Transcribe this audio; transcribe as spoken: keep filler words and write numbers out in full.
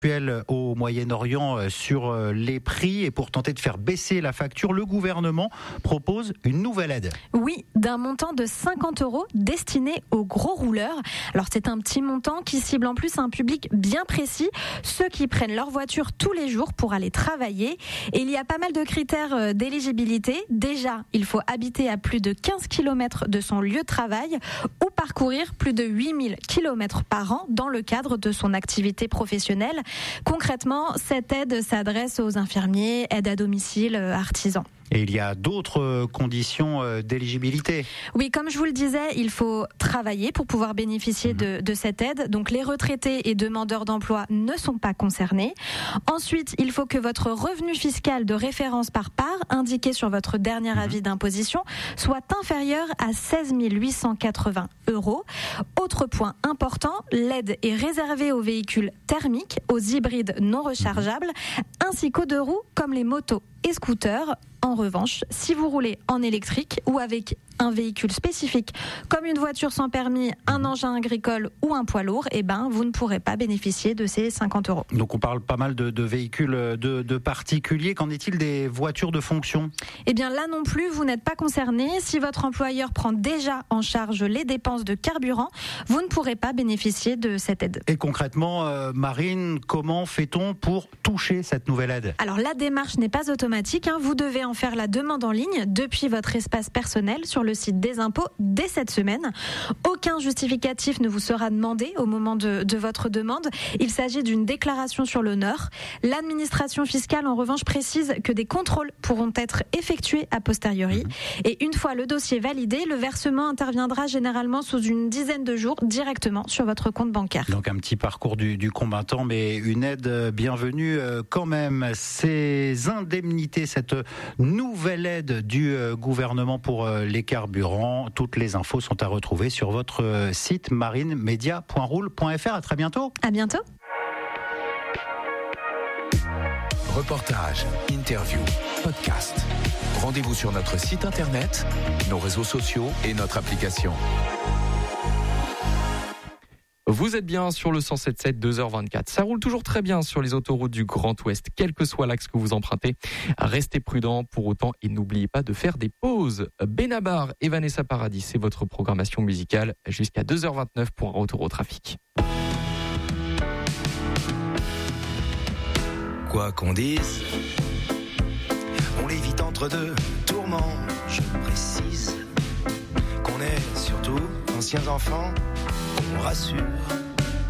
Au Moyen-Orient sur les prix et pour tenter de faire baisser la facture, le gouvernement propose une nouvelle aide. Oui, d'un montant de cinquante euros destiné aux gros rouleurs. Alors c'est un petit montant qui cible en plus un public bien précis, ceux qui prennent leur voiture tous les jours pour aller travailler. Et il y a pas mal de critères d'éligibilité. Déjà, il faut habiter à plus de quinze kilomètres de son lieu de travail ou parcourir plus de huit mille kilomètres par an dans le cadre de son activité professionnelle. Concrètement, cette aide s'adresse aux infirmiers, aides à domicile, artisans. Et il y a d'autres conditions d'éligibilité. Oui, comme je vous le disais, il faut travailler pour pouvoir bénéficier de, de cette aide. Donc les retraités et demandeurs d'emploi ne sont pas concernés. Ensuite, il faut que votre revenu fiscal de référence par part, indiqué sur votre dernier avis d'imposition, soit inférieur à seize mille huit cent quatre-vingts euros. Autre point important, l'aide est réservée aux véhicules thermiques, aux hybrides non rechargeables, ainsi qu'aux deux roues comme les motos et scooters. En revanche, si vous roulez en électrique ou avec un véhicule spécifique comme une voiture sans permis, un engin agricole ou un poids lourd, eh ben, vous ne pourrez pas bénéficier de ces cinquante euros. Donc on parle pas mal de, de véhicules de, de particuliers. Qu'en est-il des voitures de fonction ? Eh bien là non plus, vous n'êtes pas concerné. Si votre employeur prend déjà en charge les dépenses de carburant, vous ne pourrez pas bénéficier de cette aide. Et concrètement, euh, Marine, comment fait-on pour toucher cette nouvelle aide ? Alors la démarche n'est pas automatique, hein. Vous devez en faire la demande en ligne depuis votre espace personnel sur le site des impôts dès cette semaine. Aucun justificatif ne vous sera demandé au moment de, de votre demande. Il s'agit d'une déclaration sur l'honneur. L'administration fiscale, en revanche, précise que des contrôles pourront être effectués a posteriori. Et une fois le dossier validé, le versement interviendra généralement sous une dizaine de jours directement sur votre compte bancaire. Donc un petit parcours du, du combattant, mais une aide bienvenue quand même. Ces indemnités, cette nouvelle aide du gouvernement pour les carburants. Toutes les infos sont à retrouver sur votre site marinemedia point roule point f r. À très bientôt. À bientôt. Reportages, interviews, podcasts. Rendez-vous sur notre site internet, nos réseaux sociaux et notre application. Vous êtes bien sur le cent sept virgule sept, deux heures vingt-quatre. Ça roule toujours très bien sur les autoroutes du Grand Ouest, quel que soit l'axe que vous empruntez. Restez prudents pour autant et n'oubliez pas de faire des pauses. Benabar et Vanessa Paradis, c'est votre programmation musicale jusqu'à deux heures vingt-neuf pour un retour au trafic. Quoi qu'on dise, on l'évite entre deux tourments. Je précise qu'on est surtout anciens enfants. On rassure.